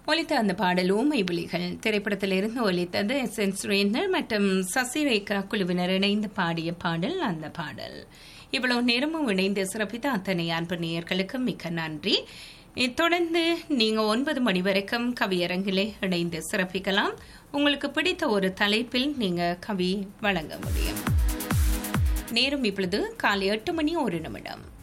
ஒலித்த அந்த பாடல் ஊமை விழிகள் திரைப்படத்திலிருந்து ஒலித்தது எஸ் சுரேந்தர் மற்றும் சசிரேகா குழுவினர் இணைந்து பாடிய பாடல். அந்த பாடல் இவ்வளவு நேரமும் இணைந்து சிறப்பித்த அத்தனை அன்பு நேயர்களுக்கு மிக்க நன்றி. தொடர்ந்து நீங்க 9 மணி வரைக்கும் கவியரங்கிலே இணைந்து சிறப்பிக்கலாம். உங்களுக்கு பிடித்த ஒரு தலைப்பில் நீங்க கவி வழங்க முடியும். நேரம் இப்பொழுது காலை 8 மணி 1 நிமிடம்.